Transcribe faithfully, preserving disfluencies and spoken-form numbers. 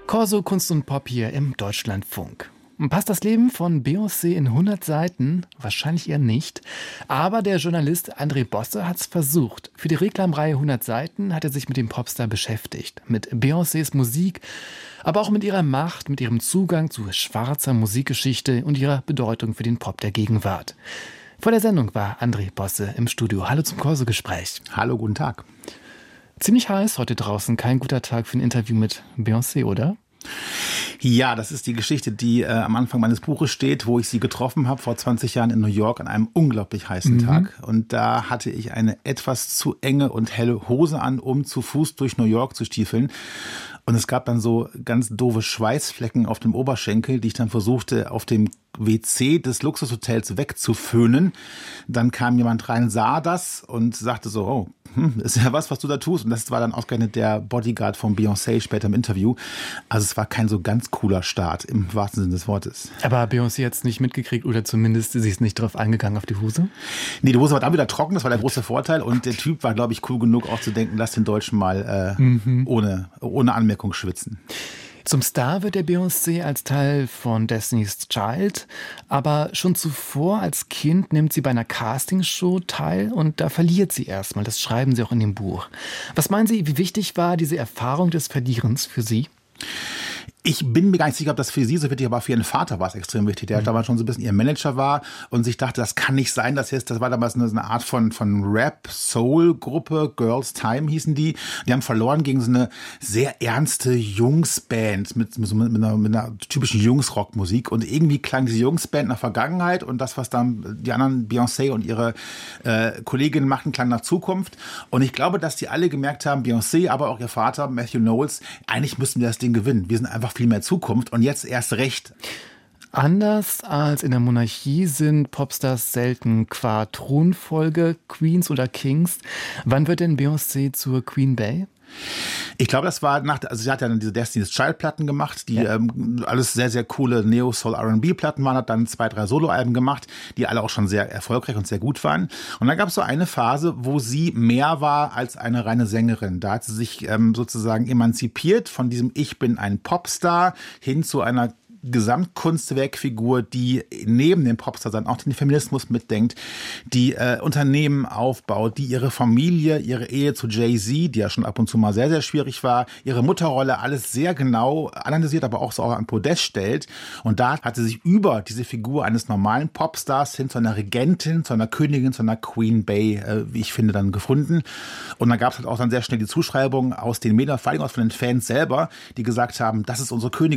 Corso Kunst und Pop hier im Deutschlandfunk. Passt das Leben von Beyoncé in hundert Seiten? Wahrscheinlich eher nicht. Aber der Journalist André Bosse hat es versucht. Für die Reklamreihe hundert Seiten hat er sich mit dem Popstar beschäftigt. Mit Beyoncés Musik, aber auch mit ihrer Macht, mit ihrem Zugang zu schwarzer Musikgeschichte und ihrer Bedeutung für den Pop der Gegenwart. Vor der Sendung war André Bosse im Studio. Hallo zum Corso-Gespräch. Hallo, guten Tag. Ziemlich heiß heute draußen. Kein guter Tag für ein Interview mit Beyoncé, oder? Ja, das ist die Geschichte, die äh, am Anfang meines Buches steht, wo ich sie getroffen habe vor zwanzig Jahren in New York an einem unglaublich heißen mhm. Tag. Und da hatte ich eine etwas zu enge und helle Hose an, um zu Fuß durch New York zu stiefeln. Und es gab dann so ganz doofe Schweißflecken auf dem Oberschenkel, die ich dann versuchte, auf dem W C des Luxushotels wegzuföhnen. Dann kam jemand rein, sah das und sagte so, oh, hm, ist ja was, was du da tust. Und das war dann ausgerechnet der Bodyguard von Beyoncé später im Interview. Also es war kein so ganz cooler Start im wahrsten Sinne des Wortes. Aber Beyoncé hat es nicht mitgekriegt oder zumindest sie ist nicht drauf eingegangen auf die Hose? Nee, die Hose war dann wieder trocken, das war der große Vorteil. Und der Typ war, glaube ich, cool genug auch zu denken, lass den Deutschen mal äh, mhm. ohne, ohne Anmerkung schwitzen. Zum Star wird der Beyoncé als Teil von Destiny's Child, aber schon zuvor als Kind nimmt sie bei einer Castingshow teil und da verliert sie erstmal. Das schreiben Sie auch in dem Buch. Was meinen Sie, wie wichtig war diese Erfahrung des Verlierens für Sie? Ich bin mir gar nicht sicher, ob das für sie so wichtig war, aber für ihren Vater war es extrem wichtig, der mhm. damals schon so ein bisschen ihr Manager war und sich dachte, das kann nicht sein, das jetzt, das war damals eine, eine Art von, von Rap-Soul-Gruppe, Girls Time hießen die. Die haben verloren gegen so eine sehr ernste Jungsband mit, mit, mit, einer, mit einer typischen Jungs-Rock-Musik und irgendwie klang diese Jungsband nach Vergangenheit und das, was dann die anderen Beyoncé und ihre äh, Kolleginnen machten, klang nach Zukunft. Und ich glaube, dass die alle gemerkt haben, Beyoncé, aber auch ihr Vater, Matthew Knowles, eigentlich müssten wir das Ding gewinnen. Wir sind einfach viel mehr Zukunft und jetzt erst recht. Anders als in der Monarchie sind Popstars selten qua Thronfolge Queens oder Kings. Wann wird denn Beyoncé zur Queen Bey? Ich glaube, das war nach, also sie hat ja dann diese Destiny's Child Platten gemacht, die ja. ähm, alles sehr, sehr coole Neo-Soul-R and B-Platten waren, hat dann zwei, drei Soloalben gemacht, die alle auch schon sehr erfolgreich und sehr gut waren. Und dann gab es so eine Phase, wo sie mehr war als eine reine Sängerin. Da hat sie sich ähm, sozusagen emanzipiert von diesem Ich bin ein Popstar hin zu einer Gesamtkunstwerkfigur, die neben dem Popstar sein auch den Feminismus mitdenkt, die äh, Unternehmen aufbaut, die ihre Familie, ihre Ehe zu Jay-Z, die ja schon ab und zu mal sehr, sehr schwierig war, ihre Mutterrolle alles sehr genau analysiert, aber auch so auf ein Podest stellt. Und da hat sie sich über diese Figur eines normalen Popstars hin zu einer Regentin, zu einer Königin, zu einer Queen Bey, äh, wie ich finde, dann gefunden. Und dann gab es halt auch dann sehr schnell die Zuschreibungen aus den Medien, vor allem auch von den Fans selber, die gesagt haben, das ist unsere Königin.